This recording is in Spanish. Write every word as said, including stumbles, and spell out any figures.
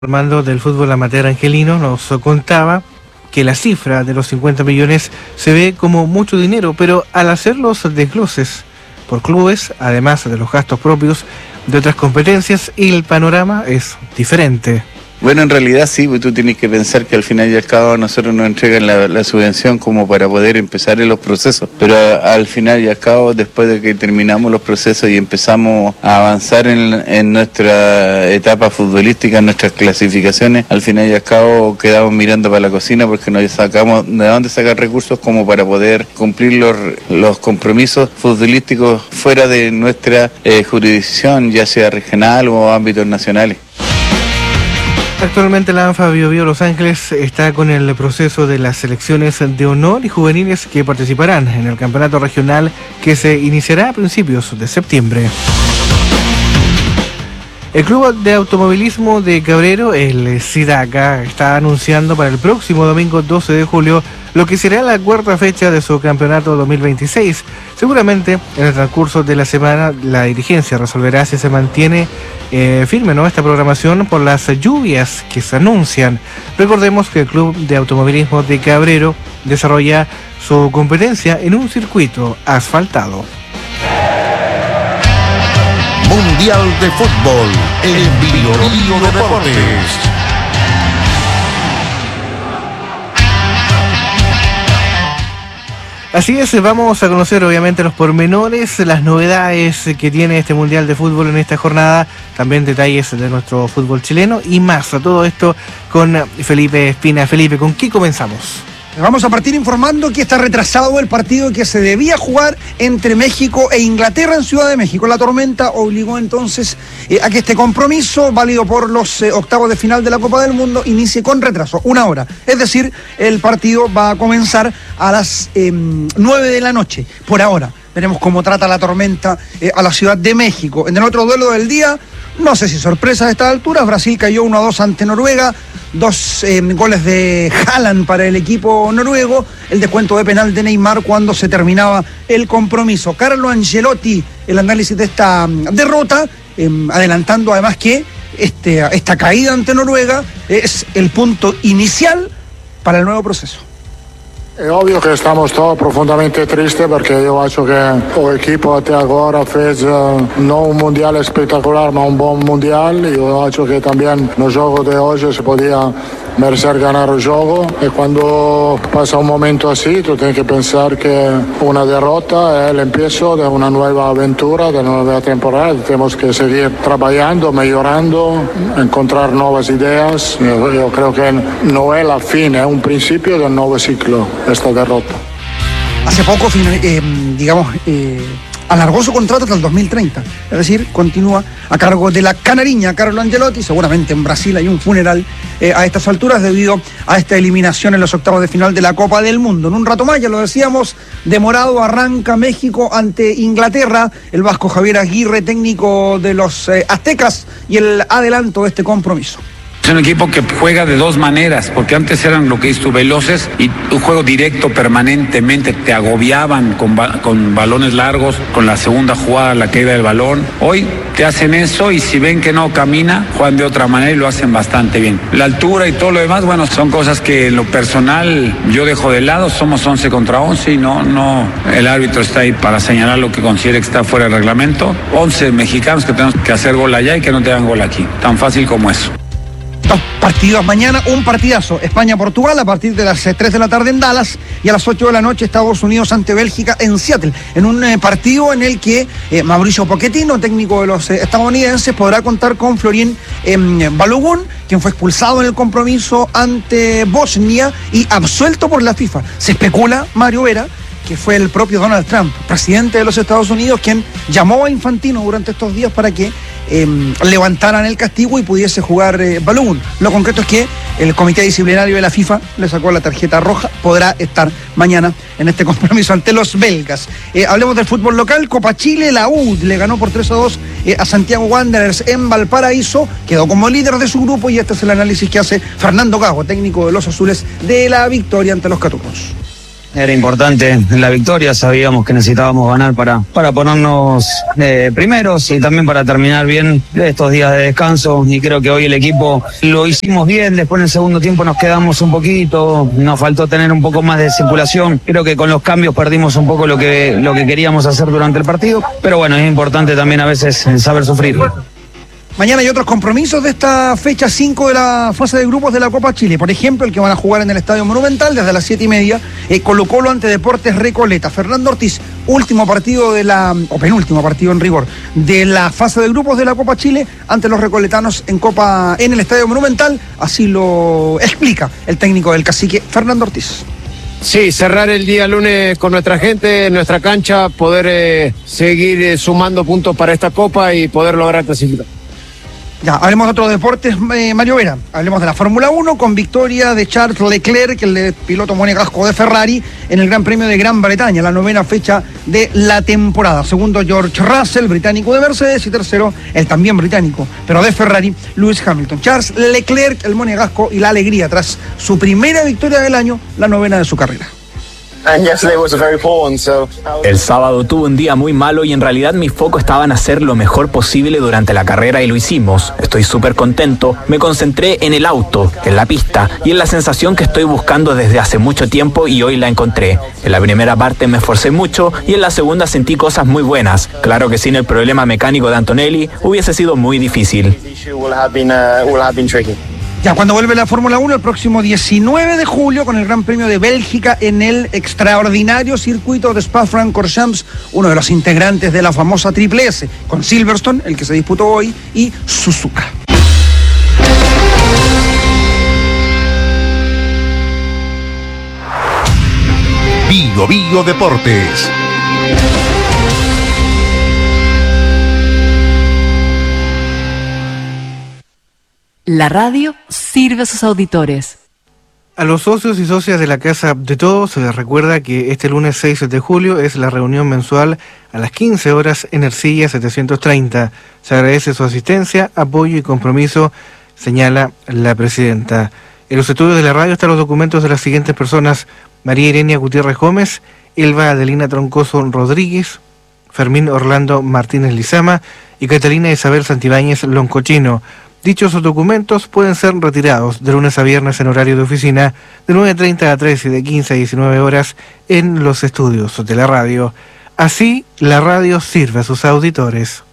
Armando del fútbol amateur angelino nos contaba que la cifra de los cincuenta millones se ve como mucho dinero, pero al hacer los desgloses por clubes, además de los gastos propios de otras competencias, el panorama es diferente. Bueno, en realidad sí, pues tú tienes que pensar que al final y al cabo a nosotros nos entregan la, la subvención como para poder empezar en los procesos, pero a, al final y al cabo, después de que terminamos los procesos y empezamos a avanzar en, en nuestra etapa futbolística, en nuestras clasificaciones, al final y al cabo quedamos mirando para la cocina porque nos sacamos de dónde sacar recursos como para poder cumplir los, los compromisos futbolísticos fuera de nuestra eh, jurisdicción, ya sea regional o ámbitos nacionales. Actualmente la ANFA Bio Bio Los Ángeles está con el proceso de las selecciones de honor y juveniles que participarán en el campeonato regional que se iniciará a principios de septiembre. El Club de Automovilismo de Cabrero, el SIDACA, está anunciando para el próximo domingo doce de julio lo que será la cuarta fecha de su campeonato dos mil veintiséis. Seguramente en el transcurso de la semana la dirigencia resolverá si se mantiene eh, firme, ¿no?, esta programación por las lluvias que se anuncian. Recordemos que el Club de Automovilismo de Cabrero desarrolla su competencia en un circuito asfaltado. Mundial de Fútbol en Bio Bio Deportes. Así es, vamos a conocer obviamente los pormenores, las novedades que tiene este Mundial de Fútbol en esta jornada, también detalles de nuestro fútbol chileno y más. A todo esto con Felipe Espina. Felipe, ¿con qué comenzamos? Vamos a partir informando que está retrasado el partido que se debía jugar entre México e Inglaterra en Ciudad de México. La tormenta obligó entonces eh, a que este compromiso, válido por los eh, octavos de final de la Copa del Mundo, inicie con retraso, una hora. Es decir, el partido va a comenzar a las eh, nueve de la noche, por ahora. Veremos cómo trata la tormenta eh, a la Ciudad de México. En el otro duelo del día, no sé si sorpresa a estas alturas, Brasil cayó uno a dos ante Noruega. Dos eh, goles de Haaland para el equipo noruego, el descuento de penal de Neymar cuando se terminaba el compromiso. Carlo Ancelotti, el análisis de esta um, derrota, eh, adelantando además que este, esta caída ante Noruega es el punto inicial para el nuevo proceso. È ovvio che stiamo sto profondamente triste perché io faccio che l'equipo até agora fez uh, non un mondiale spettacolare ma un buon mondiale. Io faccio che también no gioco de hoje se podía merecer ganar el juego e quando pasa un momento así tú tienes que pensar que una derrota es el empiezo de una nueva aventura, de una nueva temporada. Tenemos que seguir trabajando, mejorando, encontrar nuevas ideas. Yo, yo creo que no es la fin, es un principio del nuevo ciclo esta derrota. Hace poco, eh, digamos, eh, alargó su contrato hasta el dos mil treinta, es decir, continúa a cargo de la canariña Carlo Ancelotti. Seguramente en Brasil hay un funeral eh, a estas alturas debido a esta eliminación en los octavos de final de la Copa del Mundo. En un rato más, ya lo decíamos, demorado arranca México ante Inglaterra, el vasco Javier Aguirre, técnico de los eh, aztecas, y el adelanto de este compromiso. Es un equipo que juega de dos maneras, porque antes eran lo que dices tú, veloces y un juego directo permanentemente, te agobiaban con, ba- con balones largos, con la segunda jugada, la caída del balón. Hoy te hacen eso y si ven que no camina, juegan de otra manera y lo hacen bastante bien. La altura y todo lo demás, bueno, son cosas que en lo personal yo dejo de lado, somos once contra once y no, no, el árbitro está ahí para señalar lo que considere que está fuera del reglamento. once mexicanos que tenemos que hacer gol allá y que no te dan gol aquí, tan fácil como eso. Dos partidos mañana, un partidazo, España-Portugal a partir de las tres de la tarde en Dallas y a las ocho de la noche Estados Unidos ante Bélgica en Seattle, en un eh, partido en el que eh, Mauricio Pochettino, técnico de los eh, estadounidenses, podrá contar con Florin eh, Balogun, quien fue expulsado en el compromiso ante Bosnia y absuelto por la FIFA. Se especula, Mario Vera, que fue el propio Donald Trump, presidente de los Estados Unidos, quien llamó a Infantino durante estos días para que eh, levantaran el castigo y pudiese jugar eh, Balogun. Lo concreto es que el comité disciplinario de la FIFA le sacó la tarjeta roja, podrá estar mañana en este compromiso ante los belgas. Eh, hablemos del fútbol local. Copa Chile, la U le ganó por tres a dos eh, a Santiago Wanderers en Valparaíso, quedó como líder de su grupo y este es el análisis que hace Fernando Gago, técnico de los azules, de la victoria ante los Catucos. Era importante la victoria, sabíamos que necesitábamos ganar para, para ponernos eh, primeros y también para terminar bien estos días de descanso, y creo que hoy el equipo lo hicimos bien. Después en el segundo tiempo nos quedamos un poquito, nos faltó tener un poco más de circulación, creo que con los cambios perdimos un poco lo que, lo que queríamos hacer durante el partido, pero bueno, es importante también a veces saber sufrir. Mañana hay otros compromisos de esta fecha cinco de la fase de grupos de la Copa Chile. Por ejemplo, el que van a jugar en el Estadio Monumental desde las siete y media. Eh, Colo Colo ante Deportes Recoleta. Fernando Ortiz, último partido de la, o penúltimo partido en rigor, de la fase de grupos de la Copa Chile ante los recoletanos en Copa en el Estadio Monumental. Así lo explica el técnico del Cacique, Fernando Ortiz. Sí, cerrar el día lunes con nuestra gente, en nuestra cancha, poder eh, seguir eh, sumando puntos para esta Copa y poder lograr clasificar. Ya, hablemos de otros deportes, eh, Mario Vera. Hablemos de la Fórmula uno con victoria de Charles Leclerc, el piloto monegasco de Ferrari, en el Gran Premio de Gran Bretaña, la novena fecha de la temporada. Segundo, George Russell, británico de Mercedes, y tercero, el también británico, pero de Ferrari, Lewis Hamilton. Charles Leclerc, el monegasco, y la alegría tras su primera victoria del año, la novena de su carrera. El sábado tuve un día muy malo y en realidad mi foco estaba en hacer lo mejor posible durante la carrera y lo hicimos. Estoy súper contento, me concentré en el auto, en la pista y en la sensación que estoy buscando desde hace mucho tiempo y hoy la encontré. En la primera parte me esforcé mucho y en la segunda sentí cosas muy buenas. Claro que sin el problema mecánico de Antonelli hubiese sido muy difícil. Ya, cuando vuelve la Fórmula uno, el próximo diecinueve de julio, con el Gran Premio de Bélgica en el extraordinario circuito de Spa-Francorchamps, uno de los integrantes de la famosa Triple S, con Silverstone, el que se disputó hoy, y Suzuka. Bio Bio Deportes. La radio sirve a sus auditores. A los socios y socias de la Casa de Todos se les recuerda que este lunes seis de julio es la reunión mensual a las quince horas en Ercilla setecientos treinta. Se agradece su asistencia, apoyo y compromiso, señala la presidenta. En los estudios de la radio están los documentos de las siguientes personas: María Irenia Gutiérrez Gómez, Elba Adelina Troncoso Rodríguez, Fermín Orlando Martínez Lizama y Catalina Isabel Santibáñez Loncochino. Dichos documentos pueden ser retirados de lunes a viernes en horario de oficina de nueve treinta a tres y de quince a diecinueve horas en los estudios de la radio. Así, la radio sirve a sus auditores.